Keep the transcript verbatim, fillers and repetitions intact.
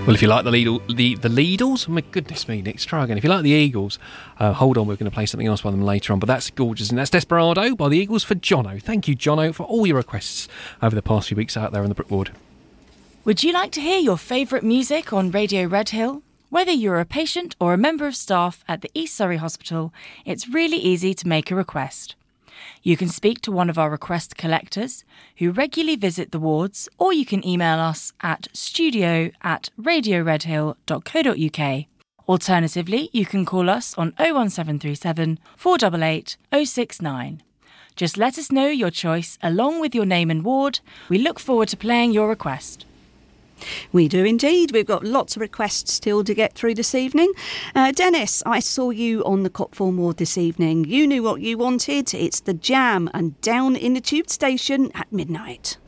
Well, if you like the Lidl, the, the Lidls, my goodness me, Nick, try again. If you like the Eagles, uh, hold on, we're going to play something else by them later on, but that's gorgeous, and that's Desperado by the Eagles for Jono. Thank you, Jono, for all your requests over the past few weeks out there on the Brookwood. Would you like to hear your favourite music on Radio Redhill? Whether you're a patient or a member of staff at the East Surrey Hospital, it's really easy to make a request. You can speak to one of our request collectors who regularly visit the wards, or you can email us at studio at radioredhill.co.uk. Alternatively, you can call us on oh one seven three seven, four eight eight, oh six nine. Just let us know your choice along with your name and ward. We look forward to playing your request. We do indeed. We've got lots of requests still to get through this evening. Uh, Dennis, I saw you on the Copthorne ward this evening. You knew what you wanted. It's The Jam and Down in the Tube Station at Midnight.